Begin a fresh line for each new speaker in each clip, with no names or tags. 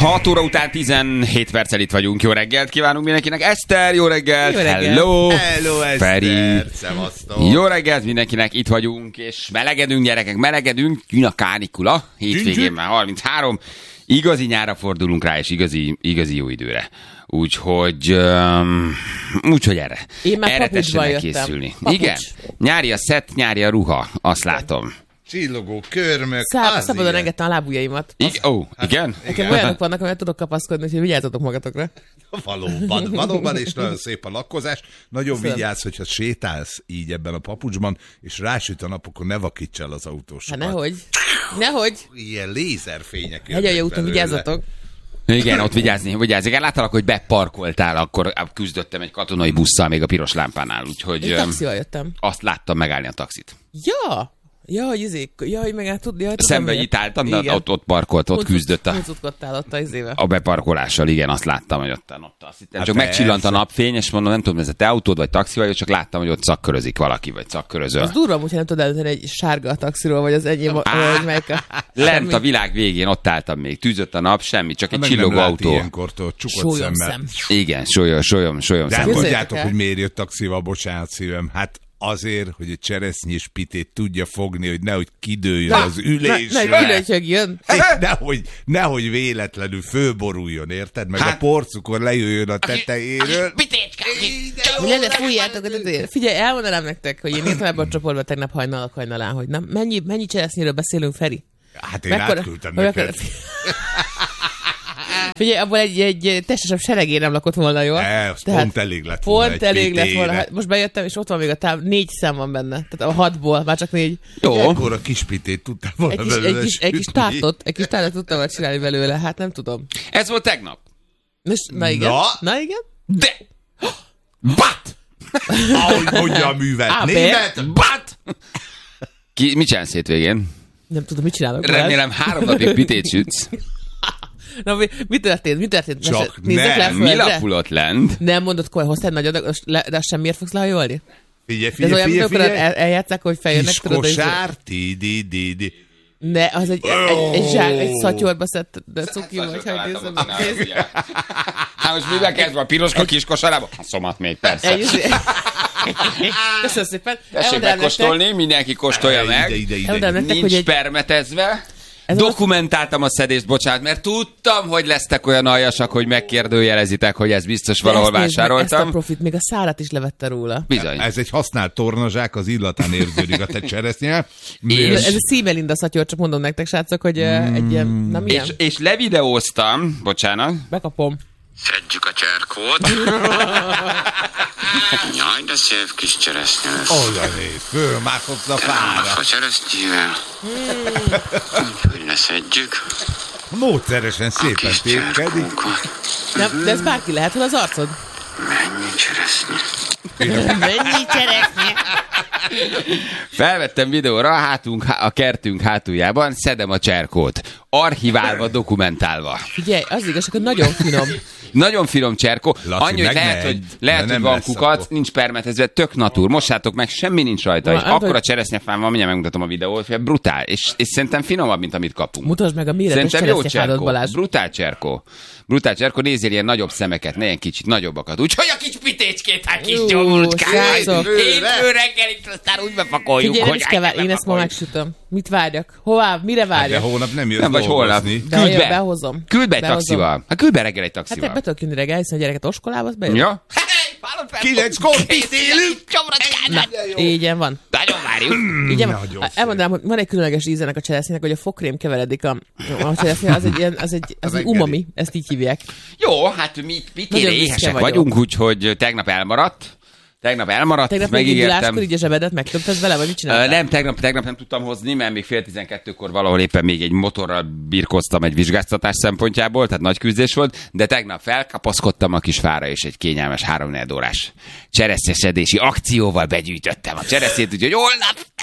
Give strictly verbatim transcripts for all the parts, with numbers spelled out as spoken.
hat óra után tizenhét perccel itt vagyunk. Jó reggelt kívánunk mindenkinek. Eszter, jó reggelt.
Jó reggelt.
Hello.
Hello, Eszter.
Feri.
Szevasztok.
Jó reggelt mindenkinek, itt vagyunk, és melegedünk, gyerekek, melegedünk. Jön a kánikula, hétvégén már harminchárom. Igazi nyárra fordulunk rá, és igazi, igazi jó időre. Úgyhogy, um, úgyhogy erre.
Én már
erre
papucsban jöttem.
Készülni.
Papucs.
Igen, nyári a szett, nyári a ruha, azt látom.
Csillogó körmök.
Szá- szabadon engedtem a lábujjaimat.
Igen? Ó, hát, igen?
Nekem olyanok vannak, amelyet tudok kapaszkodni, úgyhogy vigyázzatok magatokra.
Valóban, valóban, és nagyon szép a lakkozás. Nagyon
Köszönöm.
vigyázz, hogyha sétálsz így ebben a papucsban, és rásüt a nap, akkor ne vakíts el az
Hát
autósokat.
nehogy. Nehogy.
Ilyen lézerfények.
Hegyalja úton
belőle.
vigyázzatok.
Igen, ott vigyázni, vigyázni. Igen, láttalak, hogy beparkoltál, akkor küzdöttem egy katonai busszal még a piros lámpánál, úgyhogy
Én
öm,
taxival jöttem.
azt láttam megállni a taxit.
Ja! Ja, hogy izé, ja, hogy meg át tudni. Ja,
Szembe itt álltam, de ott, ott parkolt, ott küzdött a,
Húzutkodtál ott a izével.
a beparkolással, igen, azt láttam, hogy ott, ott azt hittem.
Hát
Csak
persze.
megcsillant a napfény, és mondom, nem tudom, ez a te autód, vagy taxi vagy, csak láttam, hogy ott szakkörözik valaki, vagy szakkörözöl.
Az durva, hogyha nem tudod eldönteni egy sárga a taxiról, vagy az enyém, vagy melyik a...
Lent a világ végén ott álltam még, tűzött a nap, semmi, csak egy
Meg
csillogó
nem lát
autó.
ilyenkortól csukott
Sólyom
szemmel.
szem.
Igen, solyom, solyom, solyom
De
szem.
hát
volt.
mondjátok,
el.
hogy miért jött taxival, bocsánat szívem. Hát azért, hogy egy cseresznyés pitét tudja fogni, hogy nehogy kidőljön az ülésre.
Meg ülőcsögjön.
És nehogy, nehogy véletlenül fölboruljon, érted? Meg
Hát-
a porcukor lejöjjön a tetejéről.
Mi lenne, fújjátok a tetejére. Figyelj, elmondanám nektek, hogy én írtam ebben a csoportban tegnap hajnalak hajnalán, hogy na, mennyi, mennyi cseresznyéről beszélünk, Feri?
Hát én átküldtem
hogy
neked.
mekkora- Figyelj, abból egy, egy testesebb seregé nem lakott volna, jó?
E, az pont elég lett volna
Pont
egy
elég lett volna.
pitére.
Hát most bejöttem, és ott van még a táv, négy szem van benne. Tehát a hatból, már csak négy.
Jó.
Akkor a kis pitét tudtál volna
Egy kis,
belőle
egy kis, egy kis
sütni.
tártot, egy kis tártot tudtam volna csinálni belőle, hát nem tudom.
Ez volt tegnap.
Most, na igen.
Na?
Na igen.
De! But!
Ahogy mondja a művet.
Á,
Német?
But! Ki, mit csinálsz hétvégén?
Nem tudom, mit csinálok. Balázs.
Remélem három napig pitét sütsz.
Na, mi, mi történt? Mi történt?
Csak
Mese- nézzek
nem.
le a
Mi
földre?
lapulott lent?
Nem mondod, hogy hoztál nagy adag, le- de azt sem miért fogsz lehajolni?
Figyelj,
De ez
figyelj,
olyan, mint
figyelj,
amikor
figyelj.
el, eljátszák, hogy feljönnek,
Kis
tudod, hogy...
kosár, ti, di, di, di.
Ne, az egy, egy, egy, zsák, egy szatyorba szett, de cuki vagy, hogy nézem.
Hát most mivel kezdve a piroska kis kosarába? Szomat még, persze.
Egy, köszönöm szépen.
Tessék
Elmondanám nektek-
megkóstolni, mindenki kóstolja meg.
Ide, ide, ide.
Elmondanám nektek,
Nincs
hogy egy...
permetezve.
Ez
Dokumentáltam a szedést, bocsánat, mert tudtam, hogy lesztek olyan aljasak, hogy megkérdőjelezitek, hogy ez biztos valahol
Ezt nézd meg, Ezt a
vásároltam.
profit, még a szárat is levette róla.
Bizony.
Ez egy használt tornazsák, az illatán érződik a te cseresznyel.
És-
Ez a Szímelinda szatyor, csak mondom nektek, srácok, hogy mm. egy ilyen... Na milyen?
És, és levideóztam, bocsánat,
Bekapom.
Szedjük a cserkót. Jaj, de szép kis cseresznye lesz.
Oda néz, fölmászott a fára.
A cseresznyével. Úgyhogy leszedjük
Módszeresen
a
szépen
kis
tépkedik.
cserkókat.
Nem, de ez bárki lehet, hol az arcod?
Mennyi cseresznye?
Mennyi cseresznye?
felvettem videóra a, hátunk, a kertünk hátuljában, szedem a cserkót. Archiválva, dokumentálva.
Figyelj, az igazság, hogy nagyon finom.
Nagyon finom cserkó.
Laci,
Annyi, hogy
meg
lehet,
ne
hogy,
egy,
lehet,
mert
hogy
nem
van
lesz
kukac,
akkor.
nincs permetezve, tök natúr. Mossátok meg, semmi nincs rajta.
Na,
És
hát,
akkora
hogy-
cseresznyefám van, mindjárt megmutatom a videót, hogy brutál. És, és szerintem finomabb, mint amit kapunk.
Mutasd meg a méretes
Szerintem jó
cseresznyefádat,
cserkó.
Balázs.
Brutál cserkó. Brutál cserkó, nézzél ilyen nagyobb szemeket, ne ilyen kicsit nagyobbakat. Úgyhogy a kis pitécskét, hát kis
Jó,
gyomrucskát.
srácok.
Hétfő reggelit, aztán úgy bepakoljuk,
Figyelj, nem
hogy
is kell vár- én ezt ma megsütöm. Mit várjak? Hová? Mire
De
várjak?
hónap nem jössz
Nem vagy holnap.
dolgozni.
De
Küld
jön,
be.
behozom.
Küld be egy
Behozom.
taxival. Hát küld be reggel egy
Hát
taxival.
be tudok jönni reggel, hiszen a gyereket oskolába, az bejön.
Ja?
Kilenckor pitélünk.
Na, így van.
Nagyon várjuk.
Igen, van.
Nagyon
A- Elmondanám, hogy van egy különleges ízenek a cseresznyének, hogy a fokrém keveredik a, a cseresznye, az egy, ilyen, az egy, az egy
reggeli.
umami, ezt így hívják.
Jó, hát mi pitére
Nagyon büszke
éhesek
vagyok.
vagyunk, úgyhogy tegnap elmaradt. Tegnap elmaradt,
Tegnap
megígértem.
meginduláskor így a zsebedet megtömted vele, vagy mit
Ö,
csináltál?
nem, tegnap, tegnap nem tudtam hozni, mert még fél tizenkettőkor valahol éppen még egy motorral birkoztam egy vizsgáztatás szempontjából, tehát nagy küzdés volt, de tegnap felkapaszkodtam a kis fára, és egy kényelmes három órás cseresznyeszedési akcióval begyűjtöttem a cseresznyét, úgyhogy holnap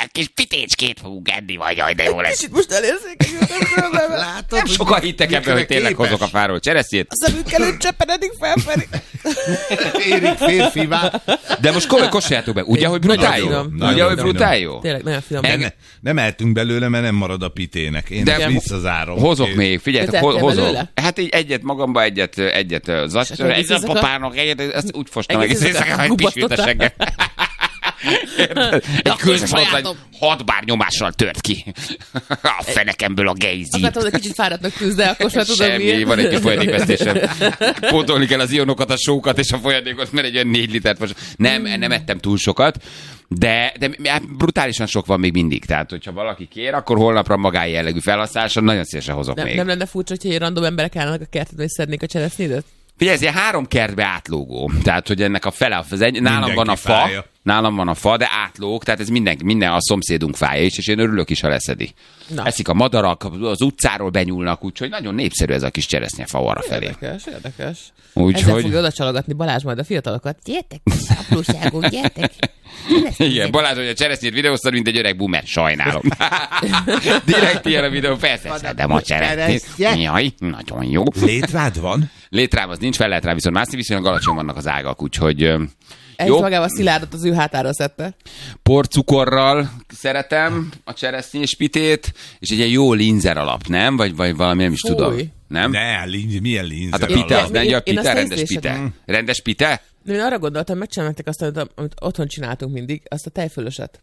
kis pitécskét fogunk enni, vagy jaj, de jó lesz.
Kicsit most elérzékenyültem.
Látod,
Nem sokan hittek ebben, hogy tényleg hozok a fáról cseresznyét.
A szemünk előtt cseppenedik felfelé.
érik férfivá.
De most komoly kóstoljátok be. Ugye, hogy brutál jó?
Nagyon
finom.
Ugye, hogy
Nagyon
brutál jó?
Tényleg, nagyon finom.
Ne, ne, nem eltünk belőle, mert nem marad a pitének. Én
De
de visszazárom.
Hozok
Én...
még, figyeljetek,
Te
ho-
tettél
hozok.
belőle?
Hát így egyet magamba, egyet, egyet zacs,
És egész
egyet a
éjszaka?
papának, egyet, ezt úgy fostam meg,
Egész
és
éjszaka
éjszaka, hogy pisült a
gubasztottál?
seggem. Egy
akkor
közös
sajátom.
hogy hat bár nyomással tört ki a fenekemből a gejzi.
Akartam, hogy kicsit fáradtnak tűz, de akkor sem tudom
Semmi,
miért.
van egy kis folyadékvesztésem. Pótolni kell az ionokat, a sókat és a folyadékot, mert egy olyan négy litert most. Nem, nem ettem túl sokat, de, de brutálisan sok van még mindig. Tehát, hogyha valaki kér, akkor holnapra magánjellegű felhasználásra nagyon szívesen hozok
Nem,
még.
nem lenne furcsa, hogyha ilyen random emberek állnak a kertedben, és szednék a cseresznyédet?
Figyelj, ez ilyen három kertbe átlógó. Tehát, hogy ennek a fele, az egy, nálam
Mindenki
van a fa,
fája.
nálam van a fa, de átlóg, tehát ez minden, minden a szomszédunk fája is, és én örülök is, ha leszedi.
Na.
Eszik a madarak, az utcáról benyúlnak, úgyhogy nagyon népszerű ez a kis cseresznyefa arra felé.
Érdekes, érdekes.
Úgyhogy-
Ezzel fogja oda csalogatni Balázs majd a fiatalokat. Gyertek, apróságok, gyertek.
Igen, Balázs, hogy a cseresznyét videóztad, mint egy öreg boomer, sajnálom. Direkt ilyen a videó, persze, szedem a cseresznyét. Jaj, nagyon jó.
Létrád van?
Létrám az nincs, fel lehet rá viszont mászni, viszont galacson vannak az ágak, úgyhogy ö,
Egy
jó.
magával Szilárdot az ő hátára szedte.
Porcukorral szeretem a cseresznyés pitét, és egy ilyen jó linzer alap, nem? Vagy, vagy valami, nem is
Fúj.
tudom. Nem?
Ne, linz, milyen linzer?
Hát a pite
Én-
az,
én-
nem? Ja, a
én
pite,
azt
rendes
észleltem.
pite. Rendes pite?
De én arra gondoltam, megcsinálták azt, amit, amit otthon csináltunk mindig, azt a tejfölöset.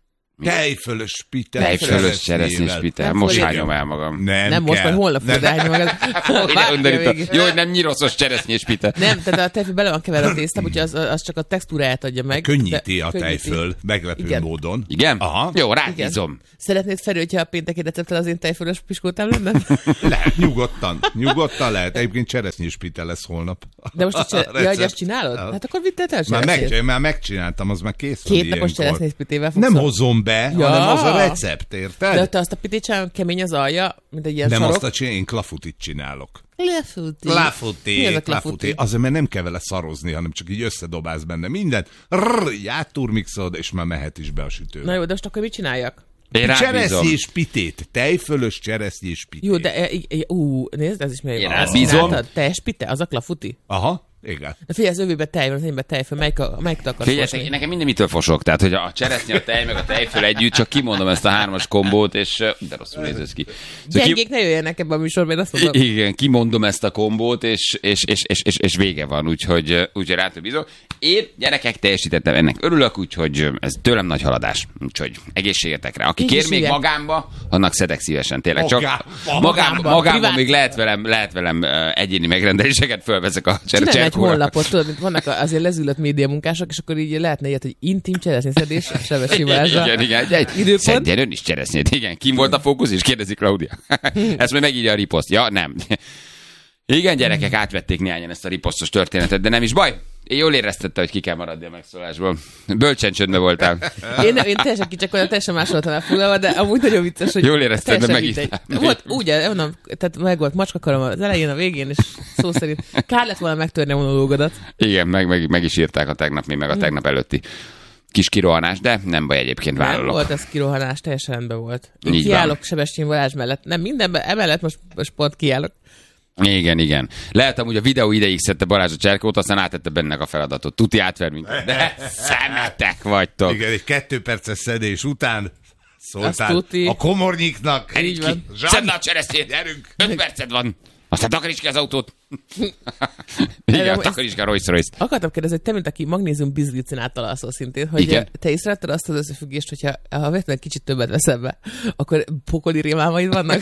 Tejfölös pite.
Tejfölös cseresznyés pite.
Nem
Most
fogja.
hányom el magam.
Nem,
Nem most,
kell.
majd holnap fogod állni magad.
Ide
Vágja
undorít a-
végig.
Jó, hogy nem nyiroszos cseresznyés pite.
Nem, tehát a tejföl bele van keverve a tésztám, úgyhogy az, az csak a textúráját adja meg.
Könnyíti
de-
a tejföl, meglepő
Igen.
módon.
Igen?
Aha.
Jó,
Igen.
rábízom.
Szeretnéd, Feri, hogyha a pénteki recepttel az én tejfölös piskótám lenne?
Lehet, nyugodtan. Nyugodtan lehet. Egyébként cseresznyés pite lesz holnap.
De most a cse...
A
ja, hogy
recept.
azt csinálod? Hát akkor vitted el
Már,
cseresznyét.
meg, már megcsináltam, az már kész. van
Két napos
ilyenkor.
cseresznyés pitével fogsz.
Nem hozom be,
Ja.
hanem az a recept, érted?
De te azt a pitét csinálod, kemény az alja, mint egy ilyen
Nem
sarok.
azt a csinálni, én klafutit csinálok.
Klafuti.
Klafuti,
Mi az a
klafuti.
klafuti?
Azért, mert nem kell vele szarozni, hanem csak így összedobálsz benne mindent, rrr, átturmixolod, és már mehet is be a sütőbe.
Na jó, de most akkor mit csináljak?
Én rábízom.
Cseresznyés pitét, tejfölös cseresznyés pitét.
Jó, de e, e, ú, nézd, ez is még
Én
Azt
rábízom.
csináltad? Teljes pite? Az a klafuti?
Aha, igen.
De figyelj, az övébe tej van, az enyémbe tejföl, melyik, a, melyik akarsz
Figyeljetek,
fosni?
nekem minden mitől fosok, tehát hogy a cseresznye, a tej, meg a tejföl együtt, csak kimondom ezt a hármas kombót, és ö, de rosszul néz ez ki. Szóval
Gyengék ne jöjjenek ebbe a műsorba, én azt mondom.
ki, igen, kimondom ezt a kombót, és, és, és, és, és, és vége van, úgyhogy, ö, úgyhogy rátok bízom. Én, gyerekek, teljesítettem, ennek örülök, úgyhogy ö, ez tőlem nagy haladás, úgyhogy egészségetekre. Aki
Így
kér
is
még
hívják.
magámba, annak szedek szívesen, tényleg. Csak
Magámba.
magámba,
Magámba,
magámba
privát.
még lehet velem, lehet velem ö, egyéni megrendeléseket fölveszek a cser-
Csinálj egy
cserkóra.
honlapot, tudod, mint vannak azért lezülött média munkások, és akkor így lehetne ilyet, hogy intim cseresznyeszedés, Sebessy Balázsra.
Igen, igen, igen.
Időpont.
Szedjen ön is cseresznyét. Igen, kim volt a fókusz, és kérdezi Claudia. Ezt majd megírja a riposzt. Ja, nem. Igen, gyerekek, átvették néhányan ezt a riposztos történetet, de nem is baj. Én jól éreztette, hogy ki kell maradni a megszólásból. Bölcsen csöndbe voltál.
Én, én teljesen kicsakodom, teljesen más voltam elfoglalva, de amúgy nagyon vicces, hogy
Jól érezted, de
teljesen
megírtál.
mindegy. Volt, úgy, mondom, tehát meg volt macskakarom az elején, a végén, és szó szerint kár lett volna megtörni a monológodat.
Igen, meg, meg, meg is írták a tegnap, mi meg a tegnap előtti kis kirohanás, de nem baj, egyébként
Nem
vállalok.
volt ez kirohanás, teljesen rendben volt. Én
Így
kiállok
van.
Sebestyén Balázs mellett. Nem mindenben, emellett most, most pont kiállok.
Igen, igen. Lehet amúgy a videó ideig szedte Balázs a cserkót, aztán átette benne a feladatot. Tuti átver minket. De szemetek vagytok.
Igen, egy kettő perces szedés után szóltál
Azt tuti.
a komornyiknak.
Így van.
Szedd le a cseresznyét!
Gyerünk!
Öt perced van! Aztán takaríts ki az autót! Igen,
Erre
takaríts ki a Rolls Royce-t.
Akartam kérdezni, hogy te, mint aki magnézium bizglicinát alszol szintén, hogy
Igen.
te észrevetted azt az összefüggést, hogyha ha véletlenül kicsit többet veszel be, akkor pokoli rémálmaid vannak?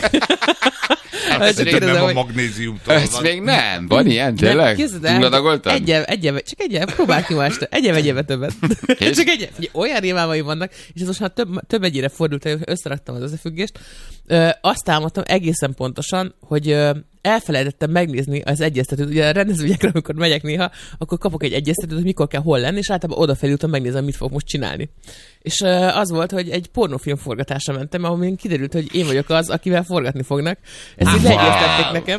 Hát
Ezt
ez
kérdezem,
nem a
hogy-
magnéziumtól
Ez
van.
még nem. Van ilyen,
Nem,
tényleg?
képzeld el,
Túladagoltad?
Egyen, egyen, csak egyen, próbálj ki ma este. Egyen, egyébe többet.
És?
Csak egyen. Ugye, olyan rémálmaim vannak, és ez most már több, több egyére fordult, hogy összeraktam az összefüggést. Ö, azt álmodtam egészen pontosan, hogy ö, elfelejtettem megnézni az egyeztetőt. Ugye a rendezvényekre, amikor megyek néha, akkor kapok egy egyeztetőt, hogy mikor kell hol lenni, és általában odafelé utána megnézem, mit fogok most csinálni. És ö, az volt, hogy egy pornófilm forgatásra mentem, ahol még kiderült, hogy én vagyok az, akivel forgatni fognak. Ezt így
Wow.
leegyeztették nekem.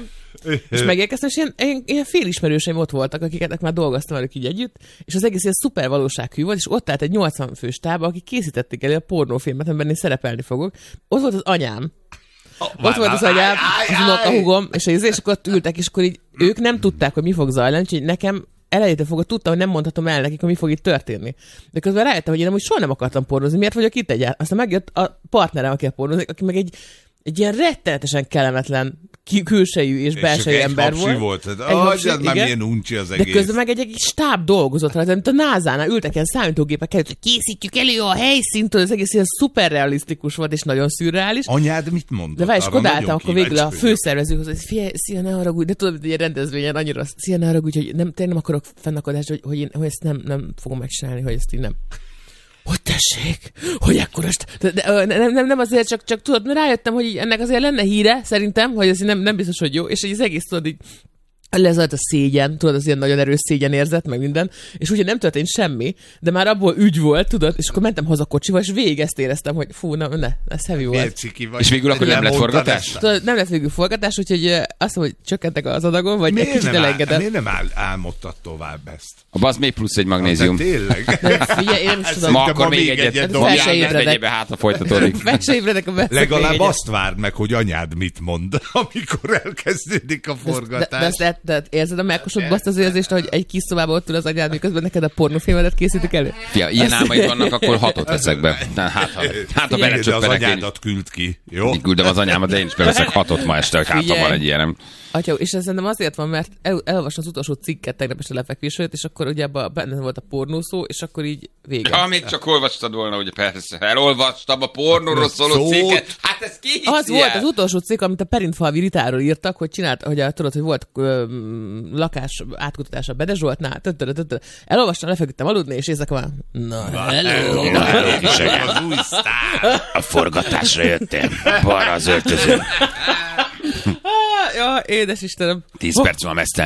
és megérkeztem, és ilyen, ilyen, ilyen félismerőseim ott voltak, akiknek már dolgoztam velük így együtt, és az egész ilyen szuper valósághű volt, és ott állt egy nyolcvan fős tába, akik készítették elő a pornófilmet, amiben én szerepelni fogok. Ott volt az anyám, Oh, ott volt az anyám, az unokahúgom, és, és akkor ott ültek, és akkor így ők nem tudták, hogy mi fog zajlani, úgyhogy nekem elejétől fogva tudtam, hogy nem mondhatom el nekik, hogy mi fog itt történni. De közben rájöttem, hogy én amúgy soha nem akartam pornózni, miért vagyok itt egyáltalán. Aztán megjött a partnerem, aki a pornózik, aki meg egy, egy ilyen rettenetesen kellemetlen külsejű és, és belsejű ember volt.
volt. Egy hapsi, volt. Már milyen uncsi az egész.
De közben meg egy, egy stáb dolgozott rá, mint a názánál ültek ilyen számítógépek előtt, hogy készítjük elő a helyszínt, az egész ilyen szuperrealisztikus volt, és nagyon szürreális.
Anyád mit mondott?
De várj, és kodáltam akkor végül a főszervezőhoz, hogy fia, szia, ne haragudj, de tudod, hogy ilyen rendezvényen annyira, szia, ne haragudj, hogy nem, tényleg nem akarok fennakadást, hogy, hogy, én, hogy ezt nem, nem fogom megcsinálni, hogy ezt így nem. Hogy tessék, hogy ekkorast. De, de, nem, nem, nem azért, csak, csak tudod, rájöttem, hogy ennek azért lenne híre, szerintem, hogy ez nem, nem biztos, hogy jó, és így az egész tudod, így lezajlt a szégyen, tudod, az ilyen nagyon erős szégyen érzet, meg minden, és ugye nem történt semmi, de már abból ügy volt, tudod, és akkor mentem haza kocsival, és végig ezt éreztem, hogy fú, na, ne, ez heavy volt.
És végül akkor nem lett forgatás?
Tudod, nem lett végül forgatás, úgyhogy azt mondom, hogy csökkentek az adagon, vagy miért egy kicsit elengedett.
Miért nem áll, álmodtad tovább ezt?
A basz még plusz egy magnézium.
Tényleg?
Nem, figyelj, én nem is tudom.
Ma akkor még egyet, egyet dobjál, hátra folytatódik.
Legalább azt várd meg, hogy anyád mit mond, amikor elkezdődik a forgatás.
De, de, de, de érzed a melkosodba azt az érzést, hogy egy kis szobában ott ül az anyád, miközben neked a pornófilmedet készítik elő?
Fia, ilyen álmaid vannak, akkor hatot veszek be. Hát, ha, hát, ha belecsöppenek.
Az anyádat küld ki, jó?
Én küldöm az anyámat, de én is beveszek hatot ma este, hogy hát ha van egy ilyenem.
Atya, és ez szerintem azért van, mert el, elolvastam az utolsó cikket tegnap is a lefekvés előtt, és akkor ugye abban benne volt a pornószó, és akkor így vége.
Ha még csak olvastad volna, ugye persze. Elolvastam a pornóról szóló cikket. Hát ez ki
Az ilyen? Volt az utolsó cikk, amit a Perintfalvi Ritáról írtak, hogy csinált, hogy a, tudod, hogy volt ö, lakás átkutatása Bede Zsoltnál. Elolvastam, lefeküdtem aludni, és éjszaka már, na, hello.
Na, az új sztár. A forgatásra jöttem. Balra az öltöző.
Ja, édes Istenem.
Tíz perc van, mesztel.